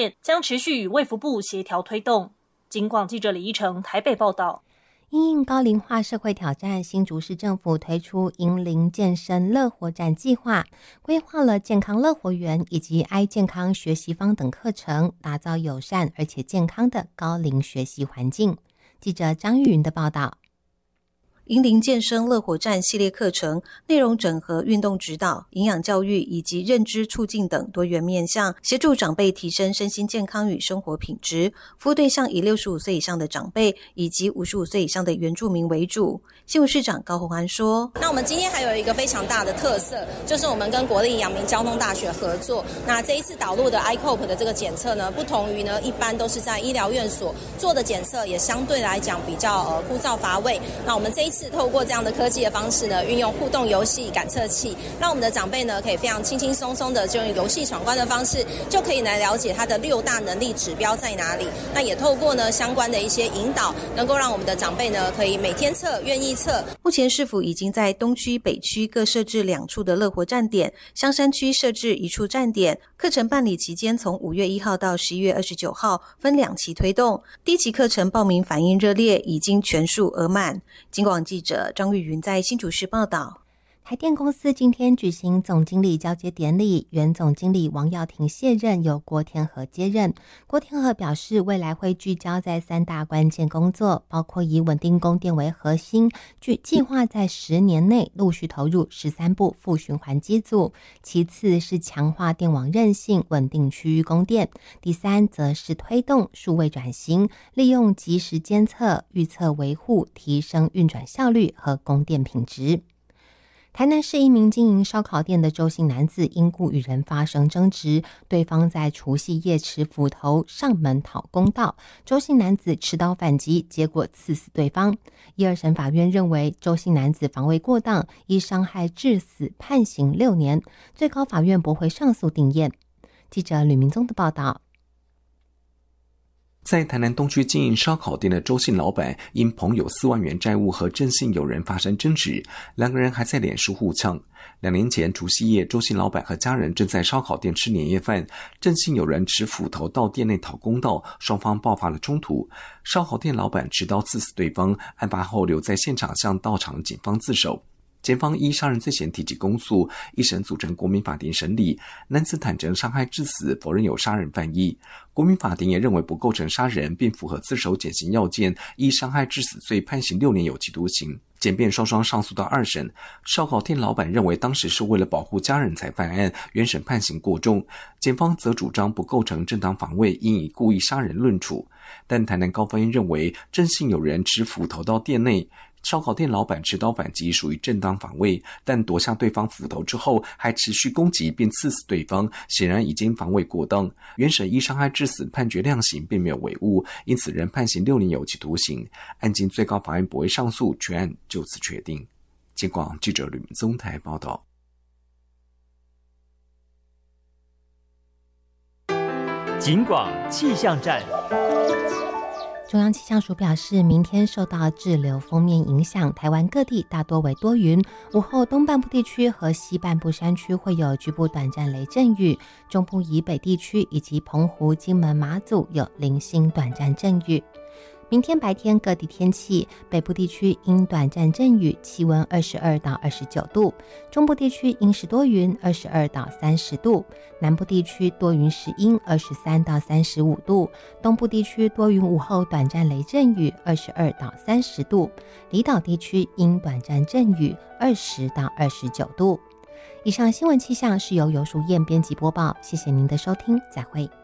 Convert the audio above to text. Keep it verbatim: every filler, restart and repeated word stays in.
列，将持续与卫福部协调推动。警广记者李依成台北报道。 因应高龄化社会挑战，新竹市政府推出银龄健身乐活站计划，规划了健康乐活园以及 i 健康学习坊等课程，打造友善而且健康的高龄学习环境。记者张玉云的报道。 银龄健身乐活站系列课程内容整合运动指导、营养教育以及认知促进等多元面向，协助长辈提升身心健康与生活品质。服务对象以六十五岁以上的长辈以及五十五岁以上的原住民为主。新竹市长高虹安说： 那我们今天还有一个非常大的特色，就是我们跟国立阳明交通大学合作。那这一次导入的 I C O P 的这个检测呢，不同于呢一般都是在医疗院所做的检测，也相对来讲比较呃枯燥乏味。那我们这一次透过这样的科技的方式呢，运用互动游戏感测器，让我们的长辈呢可以非常轻轻松松的就用游戏闯关的方式，就可以来了解他的六大能力指标在哪里。那也透过呢相关的一些引导，能够让我们的长辈呢可以每天测，愿意测。 目前市府已经在东区、北区各设置两处的乐活站点，香山区设置一处站点。课程办理期间从五月一号到十一月二十九号，分两期推动。第一期课程报名反应热烈，已经全数额满。警广记者张玉云在新竹市报道。 台电公司今天举行总经理交接典礼，原总经理王耀庭卸任，由郭天和接任。郭天和表示，未来会聚焦在三大关键工作，包括以稳定供电为核心，据计划在十年内陆续投入十三部负循环机组，其次是强化电网韧性，稳定区域供电，第三则是推动数位转型，利用即时监测、预测维护，提升运转效率和供电品质。台南市一名经营烧烤店的周姓男子因故与人发生争执，对方在除夕夜持斧头上门讨公道，周姓男子持刀反击，结果刺死对方。一二审法院认为周姓男子防卫过当，依伤害致死判刑六年，最高法院驳回上诉定谳。记者吕明宗的报道。 在台南东区经营烧烤店的周姓老板因朋友四万元债务和郑姓友人发生争执，两个人还在脸书互呛。两年前除夕夜，周姓老板和家人正在烧烤店吃年夜饭，郑姓友人持斧头到店内讨公道，双方爆发了冲突。烧烤店老板持刀刺死对方，案发后留在现场向到场警方自首。检方依杀人罪嫌提起公诉，一审组成国民法庭审理。男子坦承伤害致死，否认有杀人犯意。国民法庭也认为不构成杀人，并符合自首减刑要件，依伤害致死罪判刑六年有期徒刑。检辩双双上诉到二审，烧烤店老板认为当时是为了保护家人才犯案，原审判刑过重。检方则主张不构成正当防卫，应以故意杀人论处。但台南高分院认为郑姓友人持斧头到店内，烧烤店老板持刀反击属于正当防卫，但夺下对方斧头之后还持续攻击并刺死对方，显然已经防卫过当。原审依伤害致死判决量刑，并没有违误，因此仍判刑六年有期徒刑。案经最高法院驳回上诉，全案就此确定。警广记者吕明宗台报道。 警广气象站。 中央气象署表示，明天受到滞留锋面影响，台湾各地大多为多云，午后东半部地区和西半部山区会有局部短暂雷阵雨，中部以北地区以及澎湖、金门、马祖有零星短暂阵雨。明天白天各地天气，北部地区因短暂阵雨，气温二十二到二十九度；中部地区阴时多云，二十二到三十度；南部地区多云时阴，二十三到三十五度；东部地区多云午后短暂雷阵雨，二十二到三十度；离岛地区因短暂阵雨，二十到二十九度。以上新闻气象是由游淑燕编辑播报，谢谢您的收听，再会。